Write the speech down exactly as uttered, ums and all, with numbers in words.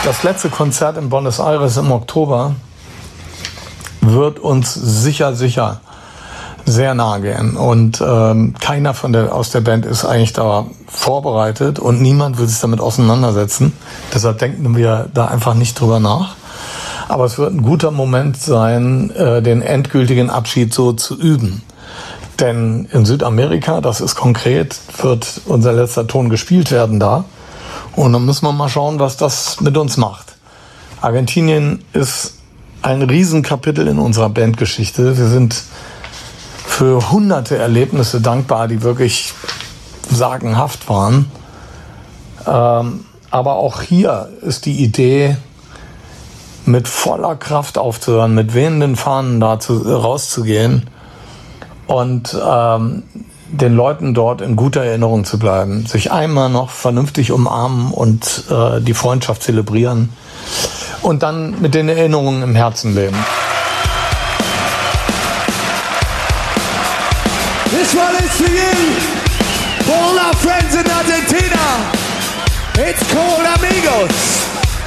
Das letzte Konzert in Buenos Aires im Oktober wird uns sicher, sicher sehr nahe gehen. Und ähm, keiner von der, aus der Band ist eigentlich da vorbereitet und niemand will sich damit auseinandersetzen. Deshalb denken wir da einfach nicht drüber nach. Aber es wird ein guter Moment sein, äh, den endgültigen Abschied so zu üben. Denn in Südamerika, das ist konkret, wird unser letzter Ton gespielt werden da. Und dann müssen wir mal schauen, was das mit uns macht. Argentinien ist ein Riesenkapitel in unserer Bandgeschichte. Wir sind für hunderte Erlebnisse dankbar, die wirklich sagenhaft waren. Ähm, aber auch hier ist die Idee, mit voller Kraft aufzuhören, mit wehenden Fahnen da zu, rauszugehen und ähm, den Leuten dort in guter Erinnerung zu bleiben, sich einmal noch vernünftig umarmen und äh, die Freundschaft zelebrieren und dann mit den Erinnerungen im Herzen leben. This one is for you, for all our friends in Argentina. It's called Amigos.